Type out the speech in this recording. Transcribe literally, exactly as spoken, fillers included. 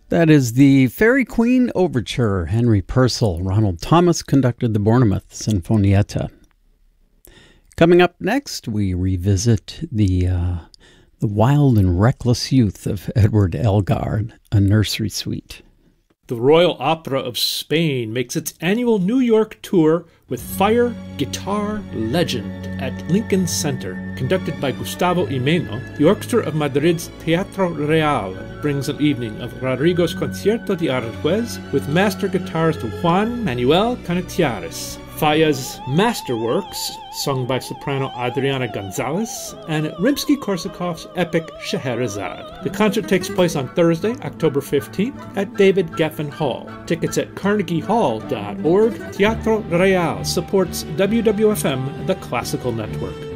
That is the Fairy Queen Overture. Henry Purcell. Ronald Thomas conducted the Bournemouth Sinfonietta. Coming up next, we revisit the uh, the wild and reckless youth of Edward Elgar, a nursery suite. The Royal Opera of Spain makes its annual New York tour with Fire Guitar Legend at Lincoln Center. Conducted by Gustavo Imeno, the Orchestra of Madrid's Teatro Real brings an evening of Rodrigo's Concierto de Aranjuez with master guitarist Juan Manuel Canitiares, Falla's Masterworks, sung by soprano Adriana Gonzalez, and Rimsky-Korsakov's epic Scheherazade. The concert takes place on Thursday, October fifteenth at David Geffen Hall. Tickets at carnegie hall dot org. Teatro Real supports W W F M, the Classical Network.